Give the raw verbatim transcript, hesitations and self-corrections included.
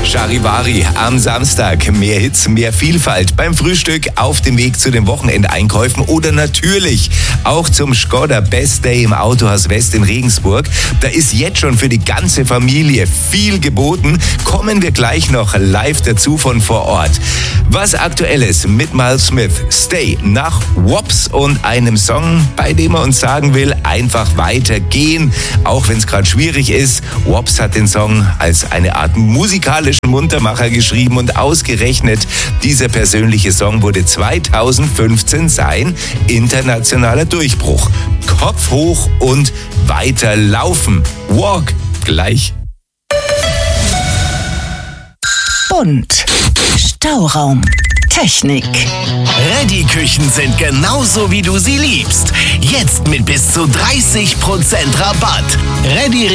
Charivari am Samstag. Mehr Hits, mehr Vielfalt beim Frühstück, auf dem Weg zu den Wochenendeinkäufen oder natürlich auch zum Skoda Best Day im Autohaus West in Regensburg. Da ist jetzt schon für die ganze Familie viel geboten. Kommen wir gleich noch live dazu von vor Ort. Was Aktuelles mit Miles Smith. Stay nach Wops und einem Song, bei dem er uns sagen will, einfach weitergehen, auch wenn es gerade schwierig ist. Wops hat den Song als eine Art musikalischen Muntermacher geschrieben und ausgerechnet dieser persönliche Song wurde zweitausendfünfzehn sein internationaler Durchbruch. Kopf hoch und weiterlaufen. Walk gleich. Bunt. Stauraum. Technik. Reddy-Küchen sind genauso, wie du sie liebst. Jetzt mit bis zu dreißig Prozent Rabatt. Reddy